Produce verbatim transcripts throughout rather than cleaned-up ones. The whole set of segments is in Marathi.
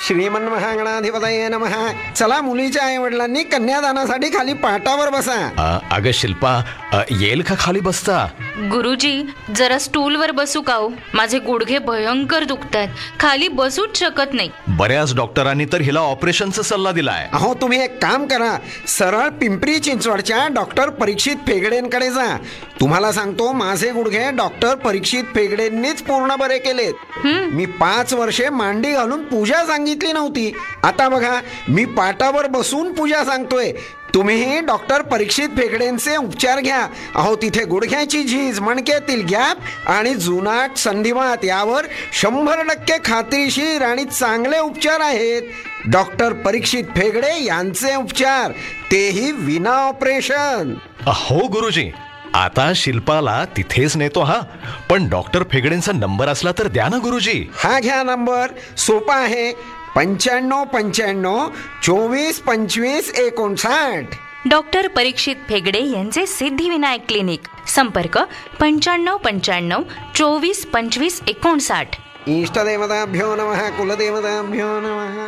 श्रीमन्महागणाधिपतये नमः. चला, मुलीच्या आई वडिलांनी कन्यादानासाठी खाली पाटावर बसा. अ, अगं शिल्पा, अ, येईल का खाली बसता? गुरुजी, जरा स्टूलवर बसू का हो? माझे गुडघे भयंकर दुखतात, खाली बसूच शकत नाही. बऱ्याच डॉक्टरांनी तर हिला ऑपरेशनचा सल्ला दिलाय. अहो, तुम्ही एक काम करा, सरळ पिंपरी चिंचवडच्या डॉक्टर परीक्षित फेगडेंकडे जा. तुम्हाला सांगतो, माझे गुडघे डॉक्टर परीक्षित फेगडेंनीच पूर्ण बरे केलेत. मी पाच वर्षे मांडी घालून पूजा सांगितली नव्हती. आता बघा, मी पाटावर बसून पूजा सांगतोय. तुम्हीही डॉक्टर परीक्षित फेगडेंचे उपचार घ्या. अहो, तिथे गुडघ्याची झीज, मणक्यातील गॅप आणि जुनाट संधिवात यावर शंभर टक्के खात्रीशीर आणि चांगले उपचार आहेत. डॉक्टर परीक्षित फेगडे यांचे उपचार, तेही विना ऑपरेशन. हो गुरुजी, आता शिल्पाला तिथेच नेतो. हा, पण डॉक्टर फेगडेंचा नंबर असला तर द्या ना गुरुजी. हा घ्या नंबर, सोपा आहे. पंच्याण्णव पंच्याण्णव चोवीस पंचवीस एकोणसाठ. डॉक्टर परीक्षित फेगडे यांचे सिद्धिविनायक क्लिनिक. संपर्क पंच्याण्णव पंच्याण्णव चोवीस पंचवीस एकोणसाठ. इष्टदेवताभ्यो नमः, कुलदेवताभ्यो नमः.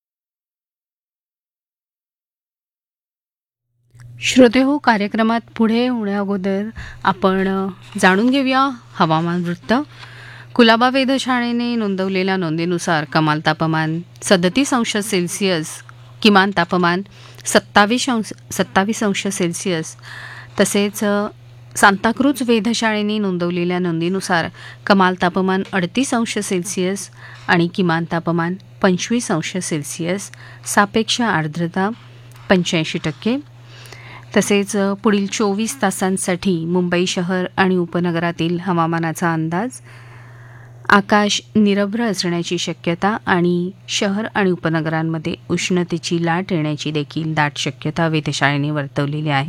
श्रोतेहो, कार्यक्रमात पुढे होण्याअगोदर आपण जाणून घेऊया हवामान वृत्त. कुलाबा वेधशाळेने नोंदवलेल्या नोंदीनुसार कमाल तापमान सदतीस अंश सेल्सिअस, किमान तापमान सत्तावीस अंश सत्तावीस अंश सेल्सिअस. तसेच सांताक्रूज वेधशाळेने नोंदवलेल्या नोंदीनुसार कमाल तापमान अडतीस अंश सेल्सिअस आणि किमान तापमान पंचवीस अंश सेल्सिअस. सापेक्ष आर्द्रता पंच्याऐंशी टक्के. तसेच पुढील चोवीस तासांसाठी मुंबई शहर आणि उपनगरातील हवामानाचा अंदाज. आकाश निरभ्र असण्याची शक्यता आणि शहर आणि उपनगरांमध्ये उष्णतेची लाट येण्याची देखील दाट शक्यता वेधशाळेने वर्तवलेली आहे.